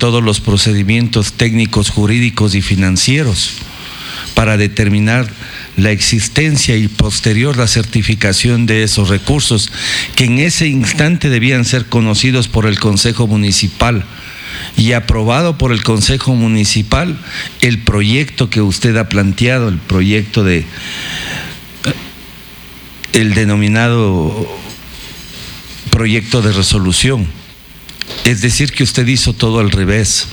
todos los procedimientos técnicos, jurídicos y financieros para determinar la existencia y posterior la certificación de esos recursos, que en ese instante debían ser conocidos por el Consejo Municipal y aprobado por el Consejo Municipal el proyecto que usted ha planteado, el proyecto de el denominado proyecto de resolución. Es decir, que usted hizo todo al revés.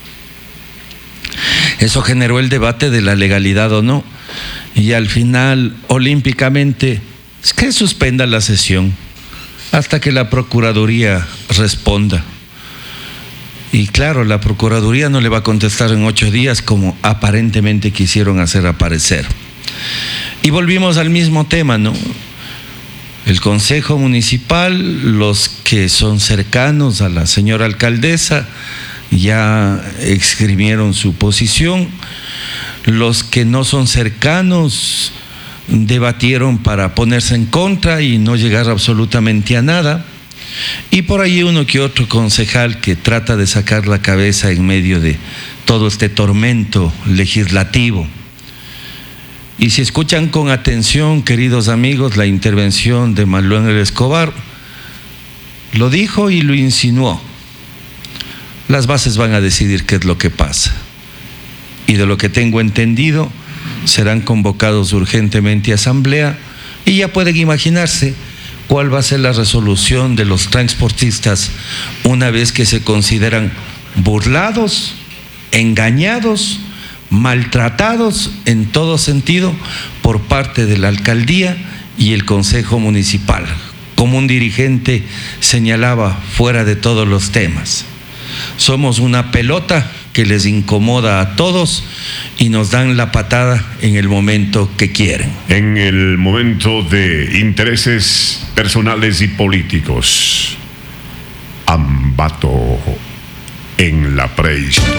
Eso generó el debate de la legalidad o no, y al final, olímpicamente, es que suspenda la sesión hasta que la Procuraduría responda. Y claro, la Procuraduría no le va a contestar en 8 días como aparentemente quisieron hacer aparecer. Y volvimos al mismo tema, ¿no? El Consejo Municipal, los que son cercanos a la señora alcaldesa, ya esgrimieron su posición. Los que no son cercanos debatieron para ponerse en contra y no llegar absolutamente a nada. Y por ahí uno que otro concejal que trata de sacar la cabeza en medio de todo este tormento legislativo. Y si escuchan con atención, queridos amigos, la intervención de Manuel Escobar, lo dijo y lo insinuó. Las bases van a decidir qué es lo que pasa. Y de lo que tengo entendido, serán convocados urgentemente a asamblea y ya pueden imaginarse cuál va a ser la resolución de los transportistas una vez que se consideran burlados, engañados, maltratados en todo sentido por parte de la alcaldía y el Consejo Municipal, como un dirigente señalaba fuera de todos los temas. Somos una pelota que les incomoda a todos y nos dan la patada en el momento que quieren. En el momento de intereses personales y políticos. Ambato en la prehistoria.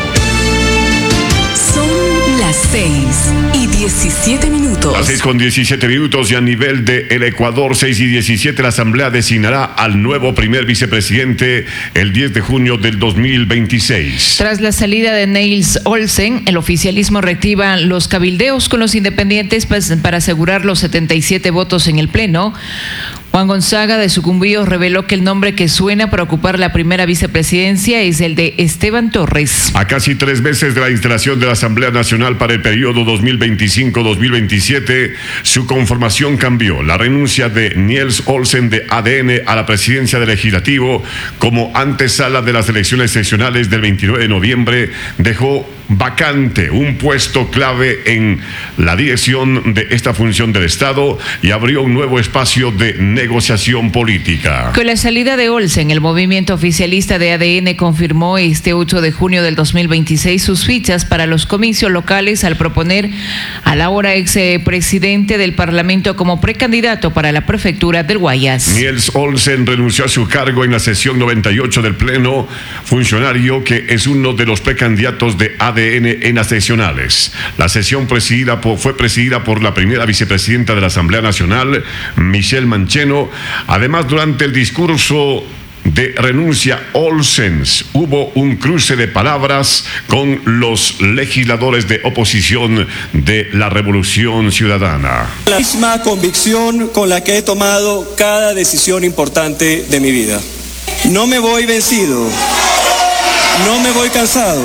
Son las 6:17. Las 6:17 y a nivel del Ecuador, 6:17, la Asamblea designará al nuevo primer vicepresidente el 10 de junio del 2026. Tras la salida de Niels Olsen, el oficialismo reactiva los cabildeos con los independientes para asegurar los 77 votos en el Pleno. Juan Gonzaga de Sucumbíos reveló que el nombre que suena para ocupar la primera vicepresidencia es el de Esteban Torres. A casi 3 meses de la instalación de la Asamblea Nacional para el periodo 2025-2027, su conformación cambió. La renuncia de Niels Olsen de ADN a la presidencia del Legislativo como antesala de las elecciones seccionales del 29 de noviembre dejó vacante un puesto clave en la dirección de esta función del Estado y abrió un nuevo espacio de negociación política. Con la salida de Olsen, el movimiento oficialista de ADN confirmó este 8 de junio del 2026 sus fichas para los comicios locales al proponer al ahora expresidente del Parlamento como precandidato para la prefectura del Guayas. Niels Olsen renunció a su cargo en la sesión 98 del Pleno, funcionario que es uno de los precandidatos de ADN en las seccionales. La sesión fue presidida por la primera vicepresidenta de la Asamblea Nacional, Michelle Mancheno. Además, durante el discurso de renuncia Olsen, hubo un cruce de palabras con los legisladores de oposición de la Revolución Ciudadana. La misma convicción con la que he tomado cada decisión importante de mi vida. No me voy vencido, no me voy cansado.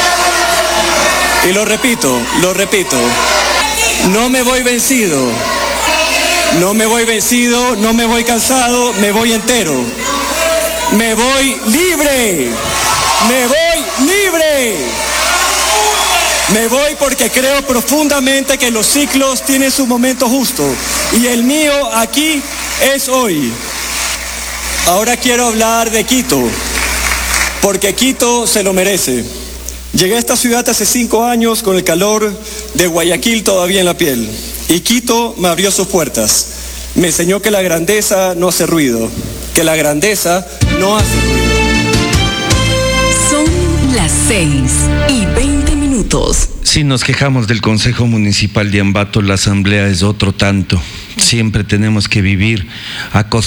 Y lo repito, no me voy vencido, no me voy cansado, me voy entero, me voy libre, me voy porque creo profundamente que los ciclos tienen su momento justo y el mío aquí es hoy. Ahora quiero hablar de Quito, porque Quito se lo merece. Llegué a esta ciudad hace 5 años con el calor de Guayaquil todavía en la piel. Y Quito me abrió sus puertas. Me enseñó que la grandeza no hace ruido. Que la grandeza no hace ruido. Son las 6:20. Si nos quejamos del Consejo Municipal de Ambato, la Asamblea es otro tanto. Siempre tenemos que vivir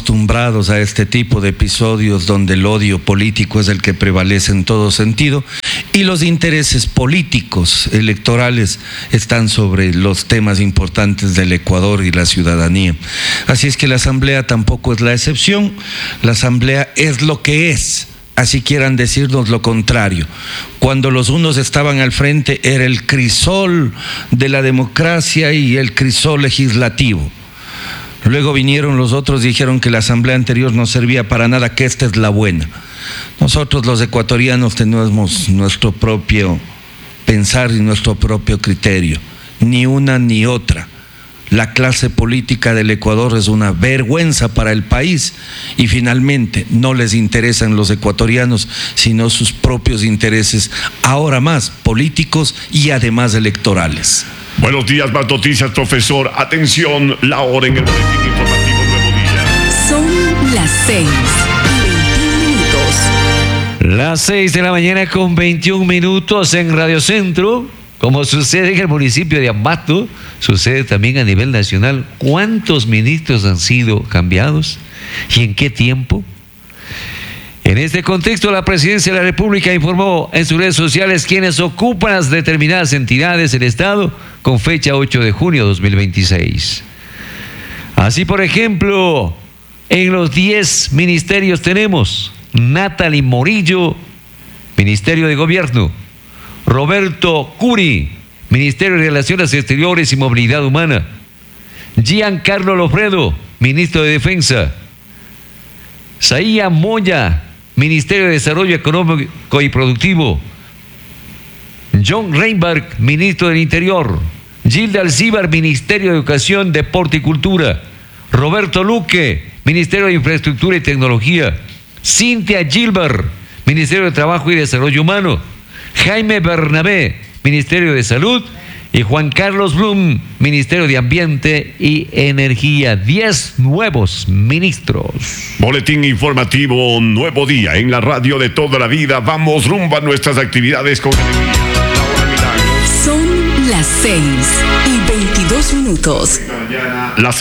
acostumbrados a este tipo de episodios donde el odio político es el que prevalece en todo sentido y los intereses políticos electorales están sobre los temas importantes del Ecuador y la ciudadanía. Así es que la Asamblea tampoco es la excepción, la Asamblea es lo que es, así quieran decirnos lo contrario. Cuando los unos estaban al frente era el crisol de la democracia y el crisol legislativo. Luego vinieron los otros y dijeron que la asamblea anterior no servía para nada, que esta es la buena. Nosotros los ecuatorianos tenemos nuestro propio pensar y nuestro propio criterio, ni una ni otra. La clase política del Ecuador es una vergüenza para el país y finalmente no les interesan los ecuatorianos, sino sus propios intereses, ahora más políticos y además electorales. Buenos días, más noticias, profesor. Atención, la hora en el boletín informativo Nuevo Día. Son las 6:21. Las 6 de la mañana con 21 minutos en Radio Centro. Como sucede en el municipio de Ambato, sucede también a nivel nacional. ¿Cuántos ministros han sido cambiados? ¿Y en qué tiempo? En este contexto, la Presidencia de la República informó en sus redes sociales quienes ocupan las determinadas entidades del Estado con fecha 8 de junio de 2026. Así, por ejemplo, en los 10 ministerios tenemos Natalie Morillo, Ministerio de Gobierno; Roberto Curi, Ministerio de Relaciones Exteriores y Movilidad Humana; Giancarlo Lofredo, Ministro de Defensa; Saía Moya, Ministerio de Desarrollo Económico y Productivo; John Reinberg, Ministro del Interior; Gilda Alcíbar, Ministerio de Educación, Deporte y Cultura; Roberto Luque, Ministerio de Infraestructura y Tecnología; Cintia Gilbert, Ministerio de Trabajo y Desarrollo Humano; Jaime Bernabé, Ministerio de Salud; y Juan Carlos Blum, Ministerio de Ambiente y Energía. 10 nuevos ministros. Boletín informativo Nuevo Día en la radio de toda la vida. Vamos rumbo a nuestras actividades con alegría. La hora milagros. Son las 6:22. Las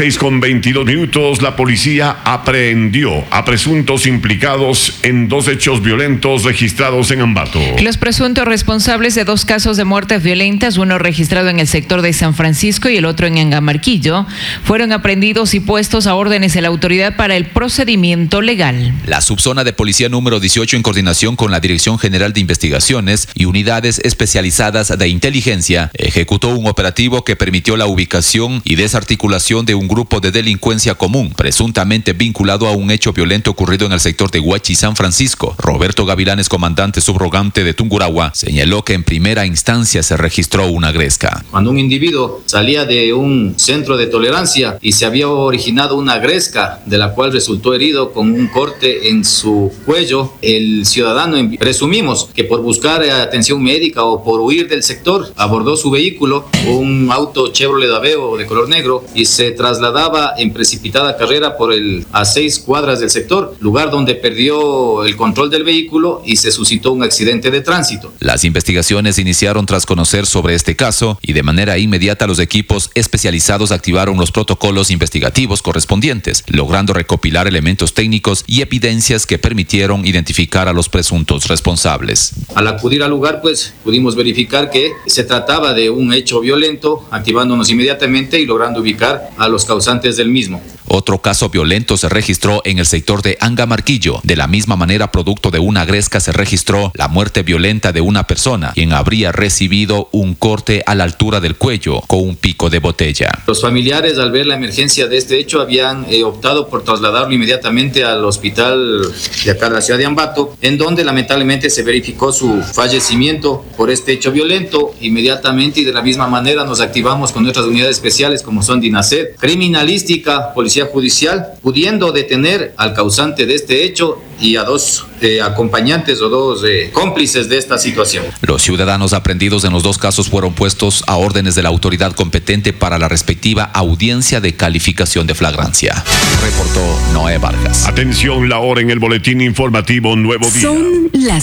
6:22, la policía aprehendió a presuntos implicados en 2 hechos violentos registrados en Ambato. Los presuntos responsables de 2 casos de muertes violentas, uno registrado en el sector de San Francisco y el otro en Angamarquillo, fueron aprehendidos y puestos a órdenes de la autoridad para el procedimiento legal. La subzona de policía número 18, en coordinación con la Dirección General de Investigaciones y unidades especializadas de inteligencia, ejecutó un operativo que permitió la ubicación y desarticulación de un grupo de delincuencia común, presuntamente vinculado a un hecho violento ocurrido en el sector de Huachi, San Francisco. Roberto Gavilanes, comandante subrogante de Tungurahua, señaló que en primera instancia se registró una gresca. Cuando un individuo salía de un centro de tolerancia y se había originado una gresca, de la cual resultó herido con un corte en su cuello, el ciudadano, presumimos que por buscar atención médica o por huir del sector, abordó su vehículo, un auto Chevrolet Aveo de color negro, y se trasladaba en precipitada carrera a 6 cuadras del sector, lugar donde perdió el control del vehículo y se suscitó un accidente de tránsito. Las investigaciones iniciaron tras conocer sobre este caso y de manera inmediata los equipos especializados activaron los protocolos investigativos correspondientes, logrando recopilar elementos técnicos y evidencias que permitieron identificar a los presuntos responsables. Al acudir al lugar, pudimos verificar que se trataba de un hecho violento, activándonos inmediatamente y logrando ubicar a los causantes del mismo. Otro caso violento se registró en el sector de Angamarquillo. De la misma manera, producto de una gresca, se registró la muerte violenta de una persona, quien habría recibido un corte a la altura del cuello con un pico de botella. Los familiares, al ver la emergencia de este hecho, habían optado por trasladarlo inmediatamente al hospital de acá de la ciudad de Ambato, en donde lamentablemente se verificó su fallecimiento por este hecho violento. Inmediatamente y de la misma manera nos activamos con nuestras unidades especiales como son DINASED, criminalística, policía judicial, pudiendo detener al causante de este hecho y a 2 acompañantes o 2 cómplices de esta situación. Los ciudadanos aprendidos en los 2 casos fueron puestos a órdenes de la autoridad competente para la respectiva audiencia de calificación de flagrancia. Reportó Noé Vargas. Atención, la hora en el boletín informativo Nuevo Día. Son las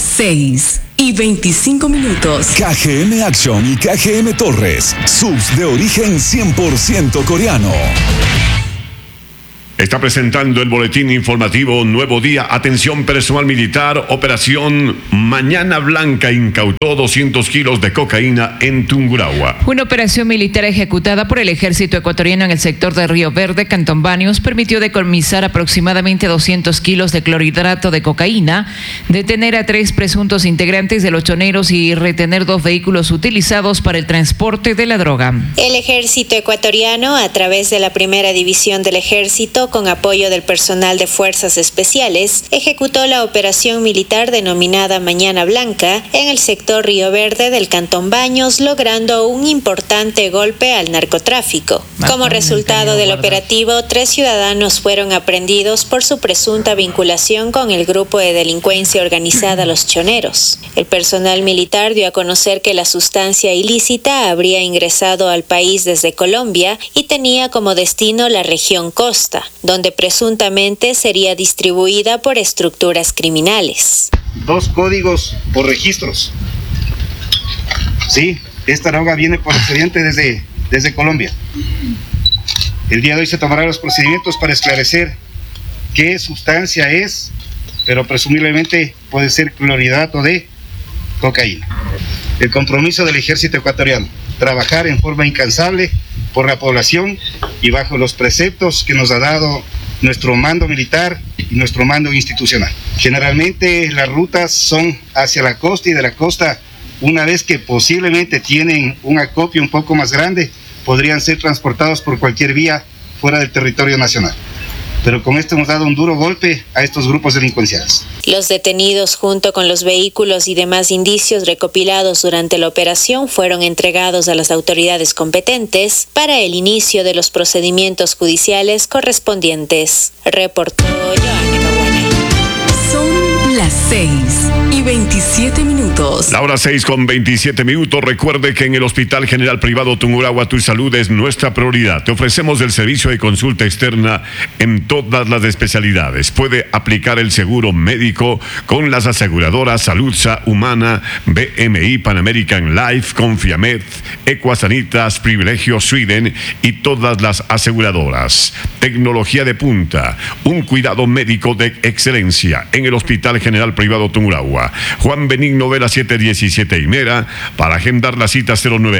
6:25. KGM Action y KGM Torres, subs de origen 100% coreano. Está presentando el boletín informativo Nuevo Día. Atención personal militar, operación Mañana Blanca incautó 200 kilos de cocaína en Tungurahua. Una operación militar ejecutada por el ejército ecuatoriano en el sector de Río Verde, Cantón Baños, permitió decomisar aproximadamente 200 kilos de clorhidrato de cocaína, detener a 3 presuntos integrantes de los choneros y retener 2 vehículos utilizados para el transporte de la droga. El ejército ecuatoriano, a través de la primera división del ejército, con apoyo del personal de Fuerzas Especiales, ejecutó la operación militar denominada Mañana Blanca en el sector Río Verde del Cantón Baños, logrando un importante golpe al narcotráfico. Como resultado del operativo, 3 ciudadanos fueron aprehendidos por su presunta vinculación con el grupo de delincuencia organizada Los Choneros. El personal militar dio a conocer que la sustancia ilícita habría ingresado al país desde Colombia y tenía como destino la región Costa, donde presuntamente sería distribuida por estructuras criminales. 2 códigos por registros. Sí, esta droga viene por expediente desde Colombia. El día de hoy se tomarán los procedimientos para esclarecer qué sustancia es, pero presumiblemente puede ser clorhidrato de cocaína. El compromiso del ejército ecuatoriano, trabajar en forma incansable por la población y bajo los preceptos que nos ha dado nuestro mando militar y nuestro mando institucional. Generalmente las rutas son hacia la costa, y de la costa, una vez que posiblemente tienen un acopio un poco más grande, podrían ser transportados por cualquier vía fuera del territorio nacional. Pero con esto hemos dado un duro golpe a estos grupos delincuenciales. Los detenidos, junto con los vehículos y demás indicios recopilados durante la operación, fueron entregados a las autoridades competentes para el inicio de los procedimientos judiciales correspondientes. Reportó Joana Caguana. Son las 6:27. La hora 6:27. Recuerde que en el Hospital General Privado Tungurahua tu salud es nuestra prioridad. Te ofrecemos el servicio de consulta externa en todas las especialidades. Puede aplicar el seguro médico con las aseguradoras Saludsa, Humana, BMI, Pan American Life, Confiamed, Equasanitas, Privilegio Sweden y todas las aseguradoras. Tecnología de punta, un cuidado médico de excelencia en el Hospital General Privado Tungurahua. Juan Benigno Vela 717 Himera. Para agendar la cita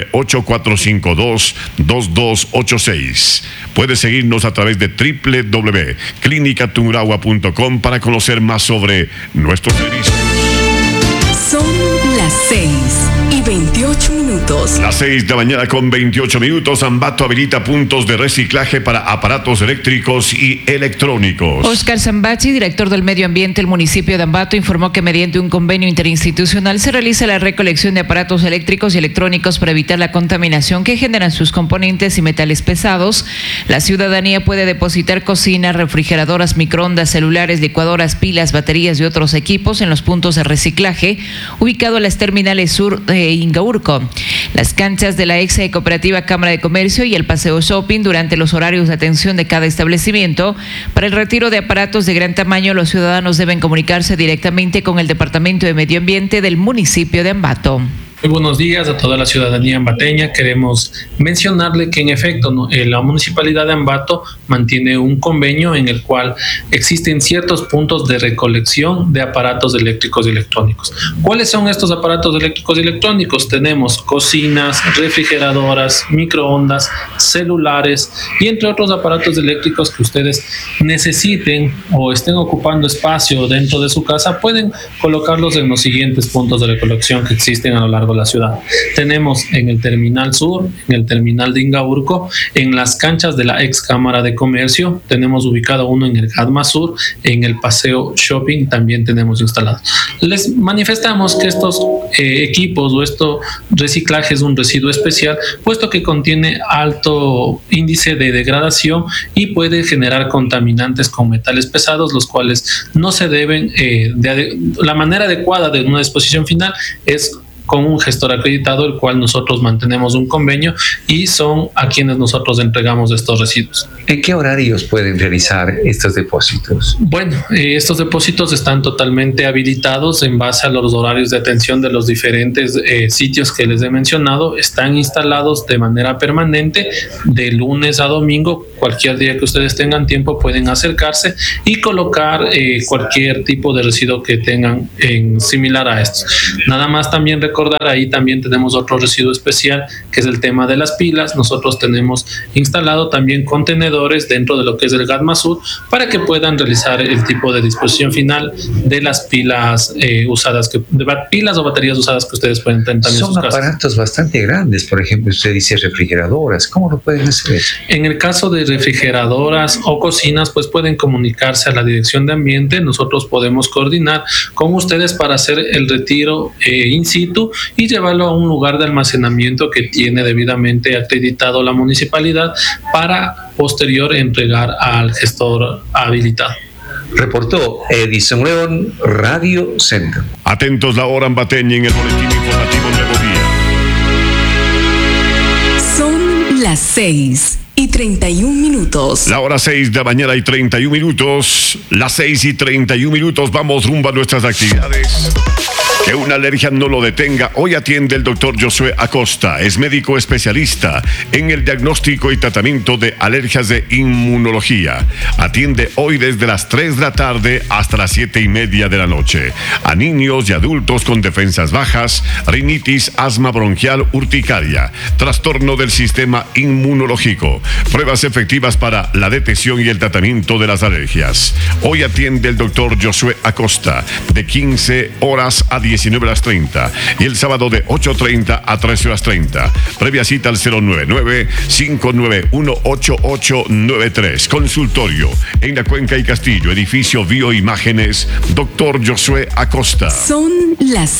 098-452-2286. Puedes seguirnos a través de www.clinicatungurahua.com para conocer más sobre nuestros servicios. Son las 6:28. Las 6 de la mañana con 28 minutos. Ambato habilita puntos de reciclaje para aparatos eléctricos y electrónicos. Oscar Zambachi, director del Medio Ambiente del municipio de Ambato, informó que mediante un convenio interinstitucional se realiza la recolección de aparatos eléctricos y electrónicos para evitar la contaminación que generan sus componentes y metales pesados. La ciudadanía puede depositar cocinas, refrigeradoras, microondas, celulares, licuadoras, pilas, baterías y otros equipos en los puntos de reciclaje ubicado en las terminales sur de Ingaurco, las canchas de la ex cooperativa Cámara de Comercio y el Paseo Shopping. Durante los horarios de atención de cada establecimiento, para el retiro de aparatos de gran tamaño, los ciudadanos deben comunicarse directamente con el Departamento de Medio Ambiente del municipio de Ambato. Muy buenos días a toda la ciudadanía ambateña. Queremos mencionarle que en efecto la Municipalidad de Ambato mantiene un convenio en el cual existen ciertos puntos de recolección de aparatos eléctricos y electrónicos. ¿Cuáles son estos aparatos eléctricos y electrónicos? Tenemos cocinas, refrigeradoras, microondas, celulares y entre otros aparatos eléctricos que ustedes necesiten o estén ocupando espacio dentro de su casa, pueden colocarlos en los siguientes puntos de recolección que existen a lo largo de la ciudad. Tenemos en el Terminal Sur, en el Terminal de Ingaurco, en las canchas de la ex Cámara de Comercio, tenemos ubicado uno en el Gadma Sur, en el Paseo Shopping también tenemos instalados. Les manifestamos que estos equipos o esto reciclaje es un residuo especial, puesto que contiene alto índice de degradación y puede generar contaminantes con metales pesados, los cuales no se deben, la manera adecuada de una disposición final es con un gestor acreditado, el cual nosotros mantenemos un convenio y son a quienes nosotros entregamos estos residuos. ¿En qué horarios pueden realizar estos depósitos? Bueno, estos depósitos están totalmente habilitados en base a los horarios de atención de los diferentes sitios que les he mencionado. Están instalados de manera permanente de lunes a domingo. Cualquier día que ustedes tengan tiempo pueden acercarse y colocar cualquier tipo de residuo que tengan similar a estos. Nada más también recordar, ahí también tenemos otro residuo especial que es el tema de las pilas. Nosotros tenemos instalado también contenedores dentro de lo que es el GATMASUR para que puedan realizar el tipo de disposición final de las pilas usadas, de pilas o baterías usadas que ustedes pueden tener en sus casas. Son aparatos bastante grandes, por ejemplo, usted dice refrigeradoras. ¿Cómo lo pueden hacer? En el caso de refrigeradoras o cocinas, pues pueden comunicarse a la Dirección de Ambiente. Nosotros podemos coordinar con ustedes para hacer el retiro in situ y llevarlo a un lugar de almacenamiento que tiene debidamente acreditado la municipalidad para posterior entregar al gestor habilitado. Reportó Edison León, Radio Centro. Atentos, la hora ambateña en el boletín informativo Nuevo Día. Son las 6:31. La hora 6 de la mañana y 31 minutos. Las 6:31. Vamos rumbo a nuestras actividades. Que una alergia no lo detenga. Hoy atiende el doctor Josué Acosta. Es médico especialista en el diagnóstico y tratamiento de alergias de inmunología. Atiende hoy desde las 3 de la tarde hasta las 7:30 de la noche. A niños y adultos con defensas bajas, rinitis, asma bronquial, urticaria, trastorno del sistema inmunológico. Pruebas efectivas para la detección y el tratamiento de las alergias. Hoy atiende el doctor Josué Acosta de 15 horas a 19:30 y el sábado de 8:30 a 13:30. Previa cita al 099-591-8893. Consultorio en la Cuenca y Castillo, edificio Bioimágenes, doctor Josué Acosta. Son las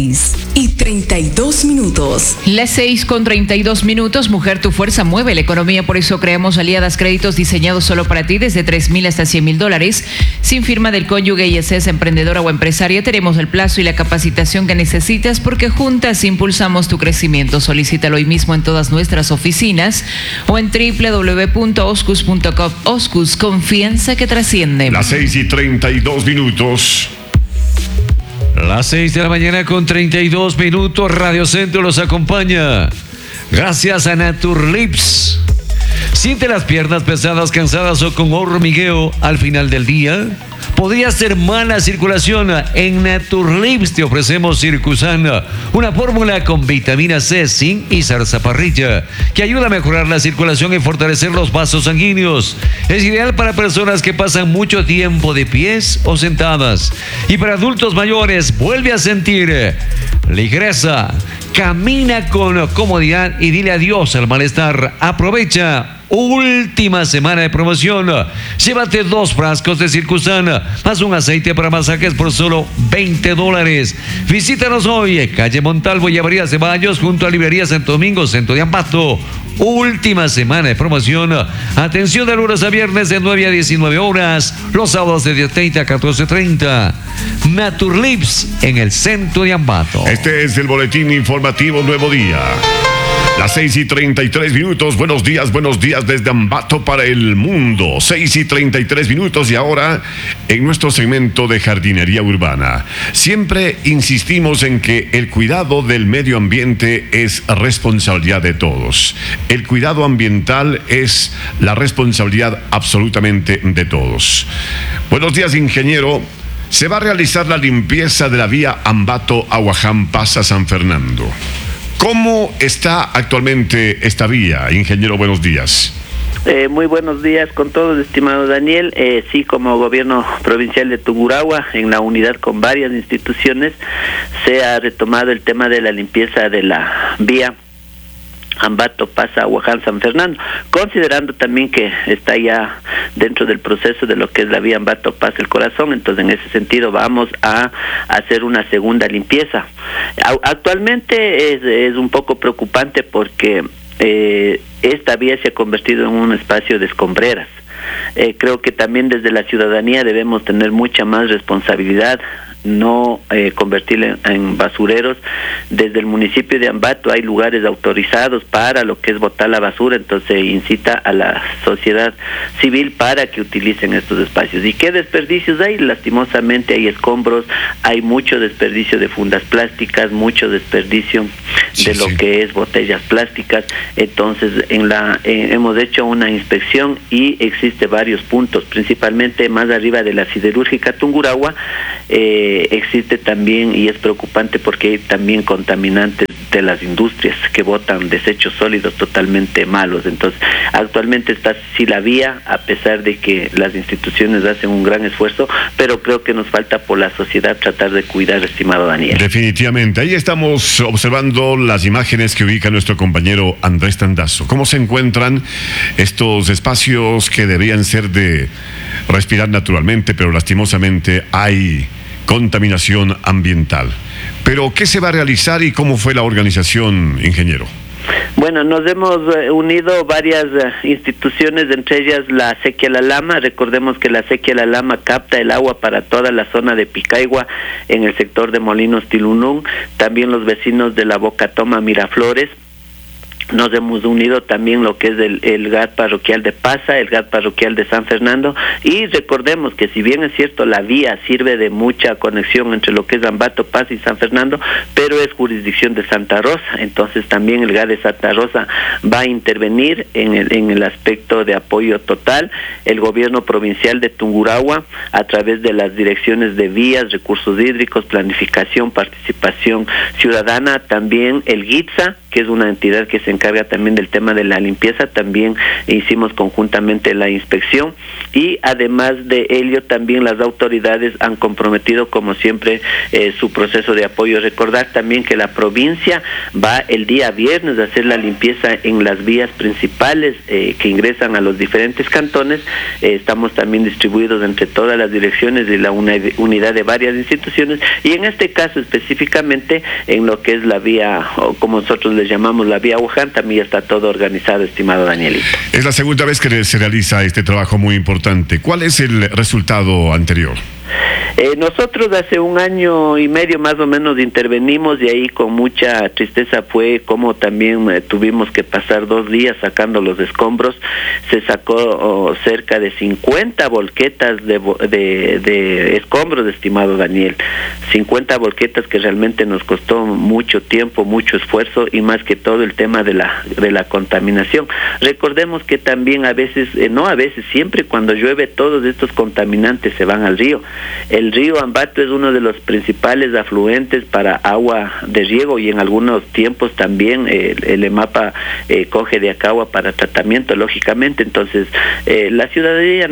6:32. Las 6:32. Mujer, tu fuerza mueve la economía, por eso creamos Aliadas Créditos diseñados solo para ti desde $3,000 hasta $100,000. Sin firma del cónyuge y es emprendedora o empresaria, tenemos el plazo y la capacitación que necesitas porque juntas impulsamos tu crecimiento. Solicítalo hoy mismo en todas nuestras oficinas o en www.oscus.com. Oscus, confianza que trasciende. Las 6:32. Las 6 de la mañana con 32 minutos. Radio Centro los acompaña. Gracias a Naturlips. ¿Siente las piernas pesadas, cansadas o con hormigueo al final del día? Podría ser mala circulación. En Naturlips te ofrecemos Circusan, una fórmula con vitamina C, zinc y zarzaparrilla que ayuda a mejorar la circulación y fortalecer los vasos sanguíneos. Es ideal para personas que pasan mucho tiempo de pies o sentadas. Y para adultos mayores, vuelve a sentir ligereza. Camina con comodidad y dile adiós al malestar. Aprovecha última semana de promoción. Llévate 2 frascos de Circusan más un aceite para masajes por solo $20. Visítanos hoy, calle Montalvo y Avenida Ceballos, junto a Librería Santo Domingo, Centro de Ambato. Última semana de promoción. Atención de lunes a viernes de 9 a 19 horas. Los sábados de 10:30 a 14:30. Naturlips en el Centro de Ambato. Este es el boletín informativo Nuevo Día. Las 6:33. Buenos días desde Ambato para el mundo. 6:33 y ahora en nuestro segmento de jardinería urbana. Siempre insistimos en que el cuidado del medio ambiente es responsabilidad de todos. El cuidado ambiental es la responsabilidad absolutamente de todos. Buenos días, ingeniero. Se va a realizar la limpieza de la vía Ambato-Aguaján-Pasa-San Fernando. ¿Cómo está actualmente esta vía, ingeniero? Buenos días. Muy buenos días con todos, estimado Daniel. Sí, como gobierno provincial de Tungurahua, en la unidad con varias instituciones, se ha retomado el tema de la limpieza de la vía Ambato pasa a Aguaján San Fernando, considerando también que está ya dentro del proceso de lo que es la vía Ambato pasa el Corazón. Entonces en ese sentido vamos a hacer una segunda limpieza. Actualmente es un poco preocupante porque esta vía se ha convertido en un espacio de escombreras. Creo que también desde la ciudadanía debemos tener mucha más responsabilidad no convertirlo en basureros. Desde el municipio de Ambato hay lugares autorizados para lo que es botar la basura, entonces incita a la sociedad civil para que utilicen estos espacios. ¿Y qué desperdicios hay? Lastimosamente hay escombros, hay mucho desperdicio de fundas plásticas, mucho desperdicio de lo que es botellas plásticas. Entonces hemos hecho una inspección y existe varios puntos, principalmente más arriba de la siderúrgica Tungurahua. Existe también, y es preocupante porque hay también contaminantes de las industrias que botan desechos sólidos totalmente malos. Entonces actualmente está sí la vía, a pesar de que las instituciones hacen un gran esfuerzo, pero creo que nos falta por la sociedad tratar de cuidar, estimado Daniel. Definitivamente, ahí estamos observando las imágenes que ubica nuestro compañero Andrés Tandazo. ¿Cómo se encuentran estos espacios que deberían ser de respirar naturalmente, pero lastimosamente hay contaminación ambiental? Pero ¿qué se va a realizar y cómo fue la organización, ingeniero? Bueno, nos hemos unido varias instituciones, entre ellas la Acequia La Lama. Recordemos que la Acequia La Lama capta el agua para toda la zona de Picaigua, en el sector de Molinos Tilunún. También los vecinos de la Bocatoma Miraflores. Nos hemos unido también lo que es el GAT parroquial de Pasa, el GAT parroquial de San Fernando, y recordemos que si bien es cierto la vía sirve de mucha conexión entre lo que es Ambato, Pasa y San Fernando, pero es jurisdicción de Santa Rosa. Entonces también el GAT de Santa Rosa va a intervenir en el aspecto de apoyo total. El gobierno provincial de Tungurahua, a través de las direcciones de vías, recursos hídricos, planificación, participación ciudadana, también el GITSA, que es una entidad que se encarga también del tema de la limpieza, también hicimos conjuntamente la inspección, y además de ello también las autoridades han comprometido como siempre su proceso de apoyo. Recordar también que la provincia va el día viernes a hacer la limpieza en las vías principales que ingresan a los diferentes cantones. Estamos también distribuidos entre todas las direcciones de la unidad de varias instituciones, y en este caso específicamente en lo que es la vía, o como nosotros le llamamos la vía Wuhan, también está todo organizado, estimado Danielito. Es la segunda vez que se realiza este trabajo muy importante. ¿Cuál es el resultado anterior? Nosotros hace 1 año y medio más o menos intervenimos, y ahí con mucha tristeza fue como también tuvimos que pasar 2 días sacando los escombros. Se sacó cerca de 50 volquetas de escombros, estimado Daniel. 50 volquetas que realmente nos costó mucho tiempo, mucho esfuerzo, y más que todo el tema de la contaminación. Recordemos que también siempre cuando llueve todos estos contaminantes se van al río. El río Ambato es uno de los principales afluentes para agua de riego, y en algunos tiempos también el EMAPA coge de acá agua para tratamiento, lógicamente. Entonces la ciudadanía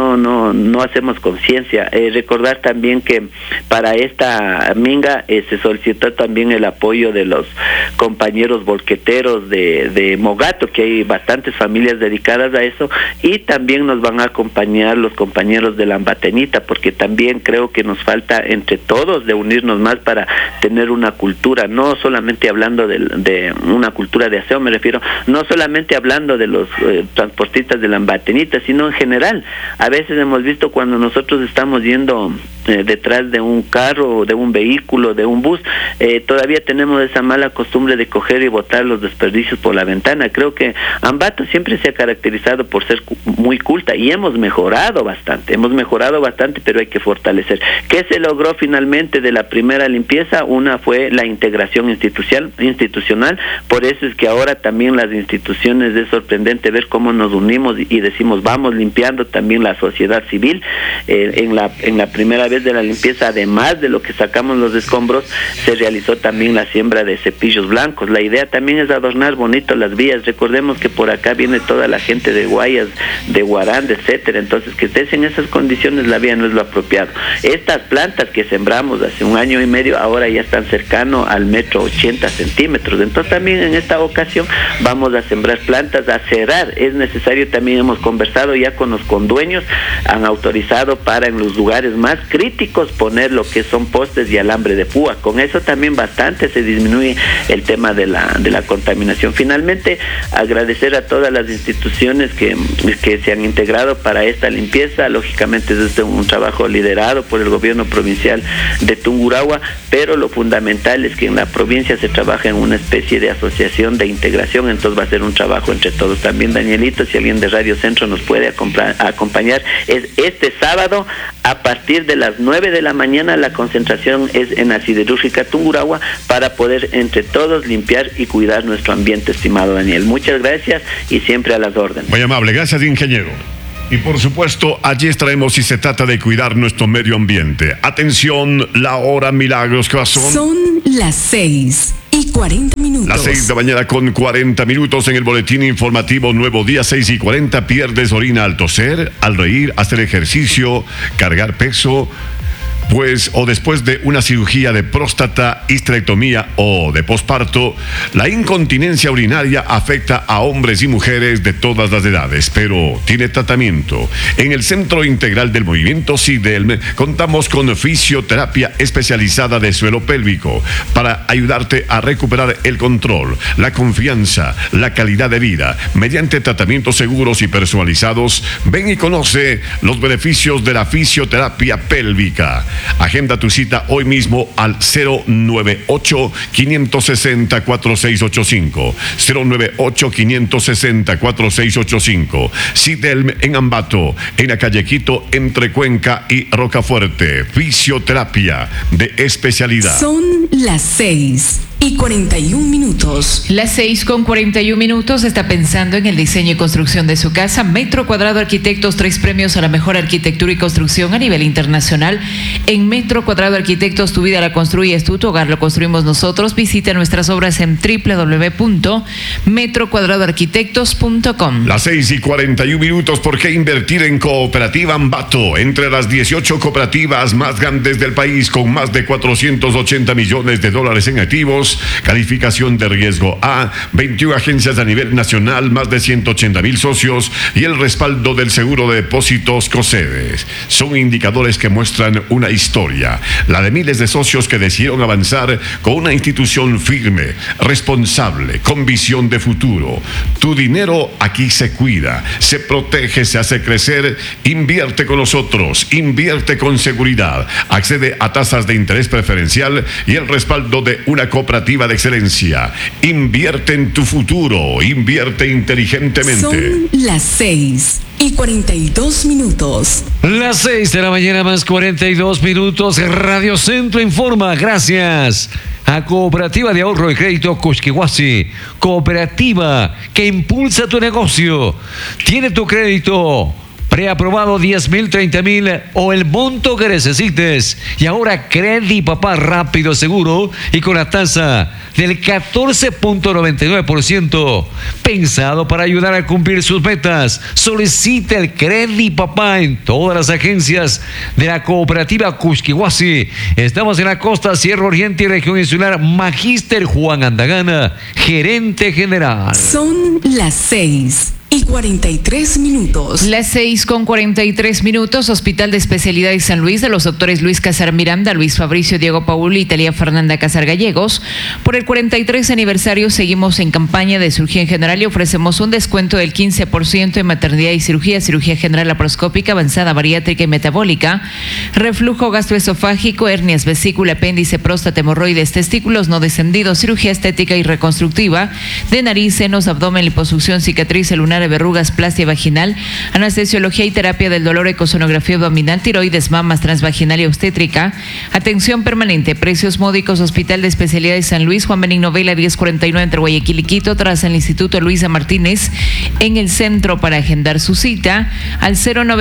no hacemos conciencia. Recordar también que para esta minga se solicitó también el apoyo de los compañeros volqueteros de Mogato, que hay bastantes familias dedicadas a eso, y también nos van a acompañar los compañeros de la Ambatenita, porque también creo que nos falta entre todos de unirnos más para tener una cultura, no solamente hablando de una cultura de aseo, me refiero, no solamente hablando de los transportistas de la Ambatenita, sino en general. A veces hemos visto cuando nosotros estamos yendo detrás de un carro, de un vehículo, de un bus, todavía tenemos esa mala costumbre de coger y botar los desperdicios por la ventana. Creo que Ambato siempre se ha caracterizado por ser muy culta, y hemos mejorado bastante, pero hay que fortalecer. ¿Qué se logró finalmente de la primera limpieza? Una fue la integración institucional, por eso es que ahora también las instituciones, es sorprendente ver cómo nos unimos y decimos vamos limpiando. También la sociedad civil, en la primera vez de la limpieza, además de lo que sacamos los escombros, se realizó también la siembra de cepillos blancos. La idea también es adornar bonito las vías. Recordemos que por acá viene toda la gente de Guayas, de Guaranda, etcétera. Entonces, que estés en esas condiciones, la vía no es lo apropiado. Estas plantas que sembramos hace 1 año y medio ahora ya están cercano al 1,80 centímetros. Entonces también en esta ocasión vamos a sembrar plantas, a cerrar. Es necesario, también hemos conversado ya con los condueños, han autorizado para en los lugares más críticos críticos poner lo que son postes y alambre de púa. Con eso también bastante se disminuye el tema de la contaminación. Finalmente, agradecer a todas las instituciones que se han integrado para esta limpieza. Lógicamente es un trabajo liderado por el gobierno provincial de Tungurahua, pero lo fundamental es que en la provincia se trabaja en una especie de asociación de integración, entonces va a ser un trabajo entre todos. También, Danielito, si alguien de Radio Centro nos puede acompañar, es este sábado a partir de las 9 de la mañana. La concentración es en la siderúrgica Tungurahua para poder entre todos limpiar y cuidar nuestro ambiente, estimado Daniel. Muchas gracias y siempre a las órdenes. Muy amable, gracias, ingeniero. Y por supuesto, allí estaremos si se trata de cuidar nuestro medio ambiente. Atención, la hora milagros, ¿qué son? Son las 6:40. Las 6 de la mañana con 40 minutos en el boletín informativo Nuevo Día. 6:40. Pierdes orina al toser, al reír, hacer ejercicio, cargar peso, pues o después de una cirugía de próstata, histerectomía o de posparto. La incontinencia urinaria afecta a hombres y mujeres de todas las edades, pero tiene tratamiento. En el Centro Integral del Movimiento SIDELM contamos con fisioterapia especializada de suelo pélvico para ayudarte a recuperar el control, la confianza, la calidad de vida mediante tratamientos seguros y personalizados. Ven y conoce los beneficios de la fisioterapia pélvica. Agenda tu cita hoy mismo al 098-560-4685. 098-560-4685. SIDELM en Ambato, en la calle Quito, entre Cuenca y Rocafuerte. Fisioterapia de especialidad. Son las 6:41. Las 6:41. Está pensando en el diseño y construcción de su casa. Metro Cuadrado Arquitectos, 3 premios a la mejor arquitectura y construcción a nivel internacional. En Metro Cuadrado Arquitectos, tu vida la construyes tú, tu hogar lo construimos nosotros. Visita nuestras obras en www.metrocuadradoarquitectos.com. Las 6:41. ¿Por qué invertir en Cooperativa Ambato? Entre las 18 cooperativas más grandes del país, con más de 480 millones de dólares en activos, calificación de riesgo A, 21 agencias a nivel nacional, más de 180,000 socios y el respaldo del seguro de depósitos COSEDES. Son indicadores que muestran una historia, la de miles de socios que decidieron avanzar con una institución firme, responsable, con visión de futuro. Tu dinero aquí se cuida, se protege, se hace crecer. Invierte con nosotros, invierte con seguridad, accede a tasas de interés preferencial y el respaldo de una cooperativa de excelencia. Invierte en tu futuro, invierte inteligentemente. Son las 6:42. Las 6 de la mañana más 42 minutos. Radio Centro informa gracias a Cooperativa de Ahorro y Crédito Cusquihuasi. Cooperativa que impulsa tu negocio. Tiene tu crédito preaprobado 10,000, 30,000 o el monto que necesites. Y ahora Credipapá rápido, seguro y con la tasa del 14.99%. Pensado para ayudar a cumplir sus metas. Solicita el Credipapá en todas las agencias de la Cooperativa Cusquihuasi. Estamos en la costa, Sierra Oriente y región insular. Magíster Juan Andagana, gerente general. Son las 6:43. Las 6:43. Hospital de Especialidades San Luis, de los doctores Luis Casar Miranda, Luis Fabricio, Diego Paul y Talía Fernanda Casar Gallegos. Por el 43 aniversario seguimos en campaña de cirugía en general y ofrecemos un descuento del 15% en maternidad y cirugía general laparoscópica, avanzada, bariátrica y metabólica, reflujo gastroesofágico, hernias, vesícula, apéndice, próstata, hemorroides, testículos no descendidos, cirugía estética y reconstructiva de nariz, senos, abdomen, liposucción, cicatriz lunar, verrugas, plastia vaginal, anestesiología y terapia del dolor, ecosonografía abdominal, tiroides, mamas, transvaginal y obstétrica, atención permanente, precios módicos. Hospital de Especialidades San Luis, Juan Benigno Vela 1049 entre Guayaquil y Quito, tras el Instituto Luisa Martínez, en el centro. Para agendar su cita al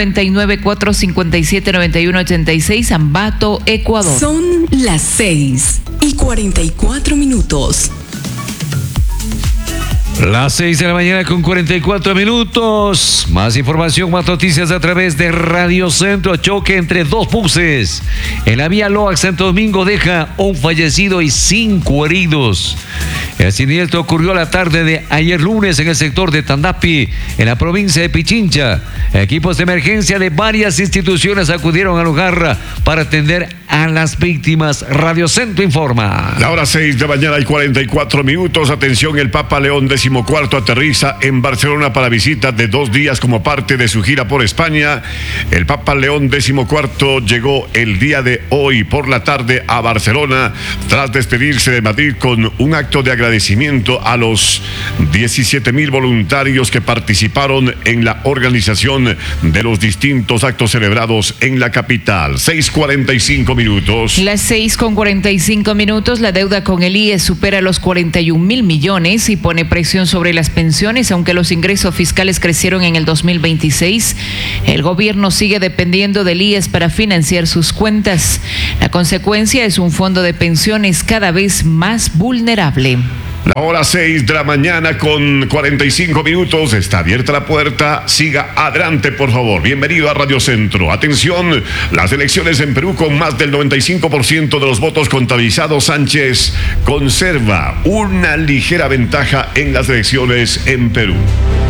099-457-9186, Ambato, Ecuador. Son las 6:44. Las 6 de la mañana con 44 minutos. Más información, más noticias a través de Radio Centro. Choque entre dos buses en la vía Loax Santo Domingo deja un fallecido y 5 heridos. El siniestro ocurrió la tarde de ayer lunes en el sector de Tandapi, en la provincia de Pichincha. Equipos de emergencia de varias instituciones acudieron al lugar para atender a las víctimas. Radio Centro informa. La hora 6 de la mañana y 44 minutos. Atención, el Papa León XIV aterriza en Barcelona para visita de 2 días como parte de su gira por España. El Papa León XIV llegó el día de hoy por la tarde a Barcelona tras despedirse de Madrid con un acto de agradecimiento a los 17,000 voluntarios que participaron en la organización de los distintos actos celebrados en la capital. 6:45 minutos. Las 6:45 minutos. La deuda con el IES supera los 41,000 millones y pone presión sobre las pensiones. Aunque los ingresos fiscales crecieron en el 2026, el gobierno sigue dependiendo del IES para financiar sus cuentas. La consecuencia es un fondo de pensiones cada vez más vulnerable. La hora 6 de la mañana con 45 minutos. Está abierta la puerta. Siga adelante, por favor. Bienvenido a Radio Centro. Atención, las elecciones en Perú con más del 95% de los votos contabilizados. Sánchez conserva una ligera ventaja en las elecciones en Perú.